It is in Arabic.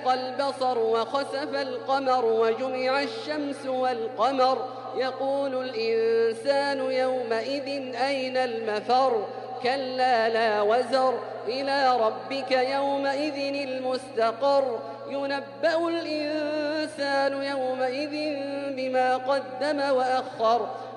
البصر وخسف القمر وجمع الشمس والقمر يقول الإنسان يومئذ أين المفر كلا لا وزر إلى ربك يومئذ المستقر ينبأ الإنسان يومئذ بما قدم وأخر